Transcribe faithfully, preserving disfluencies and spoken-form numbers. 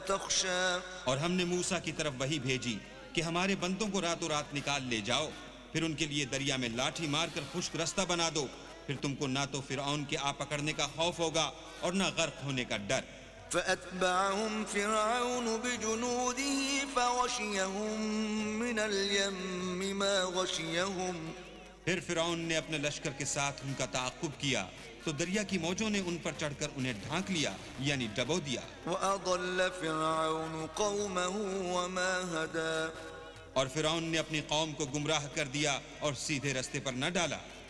تخشى और हमने मूसा की तरफ वही भेजी कि हमारे बंदों को रातों रात निकाल ले जाओ, फिर उनके लिए दरिया में लाठी मारकर खुश्क रास्ता बना दो, फिर तुमको ना तो फिरौन के आ पकड़ने का खौफ होगा और ना गर्क होने का डर। فأتبعهم فرعون بجنوده فغشيهم من اليم ما غشيهم फिर फिरौन ने अपने लश्कर के साथ उनका ताक़ुब किया तो दरिया की मौजों ने उन पर चढ़कर उन्हें ढांक लिया, यानी डबो दिया। وأضل فرعون قومه وما هدى और फिरौन ने अपनी कौम को गुमराह कर दिया और सीधे रास्ते पर न डाला।